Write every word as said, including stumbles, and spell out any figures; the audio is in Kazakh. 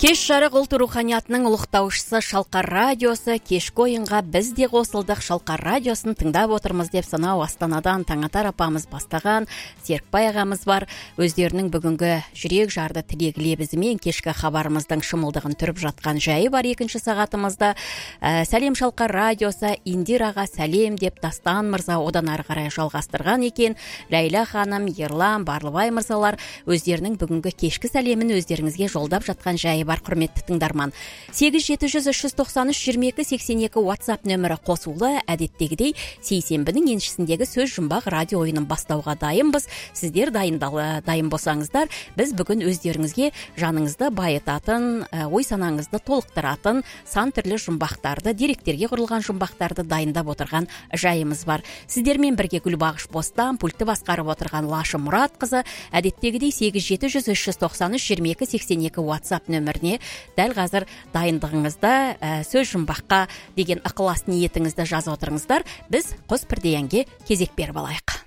Кеш жарық ұлт руханиятының ұлықтаушысы Шалқар радиосы кешкі ойынға біз де қосылдық. Шалқар радиосын тыңдап отырмыз деп санау Астанадан Таңатар апамыз бастаған Серікбай ағамыз бар. Өздерінің бүгінгі жүрек жарды тілек лебізімен кешкі хабарымыздың шымылдығын түріп жатқан жайы бар екінші сағатымызда. Ә, сәлем Шалқар радиосы, Индираға сәлем деп Дастан мырза одан ары қарай жалғастырған екен. Ләйла ханым, Ерлан, Барлыбай мырзалар өздерінің бүгінгі кешкі сәлемін өздеріңізге жолдап жатқан жайы бар. Құрметті тыңдарман, сегіз жеті жүз үш жүз тоқсан үш жиырма екі сексен екі WhatsApp нөмірі қосулы. Әдеттегідей сейсенбінің еншісіндегі сөз жұмбақ радио ойынын бастауға дайынбыз. Сіздер дайындалы дайын болсаңыздар, біз бүгін өздеріңізге жаныңызды байытатын, ой санаңызды толықтыратын сан түрлі жұмбақтарды, деректерге құрылған жұмбақтарды дайындап отырған жайымыз бар. Сіздермен бірге Гүлбағыш Бостан, пультті басқарып отырған Лашы Мұратқызы. Әдеттегідей сегіз жеті жүз үш жүз тоқсан үш жиырма екі сексен екі WhatsApp нөміріне дәл қазір дайындығыңызда ә, сөз жұмбаққа деген ықылас ниетіңізді жазып отырыңыздар. Біз қос бірдей әнге кезек беріп алайық.